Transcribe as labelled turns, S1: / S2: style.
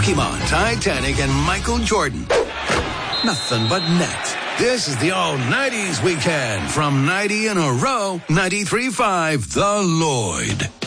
S1: Pokemon, Titanic, and Michael Jordan. Nothing but net. This is the all-90s weekend from 90 in a row, 93.5 The Lloyd.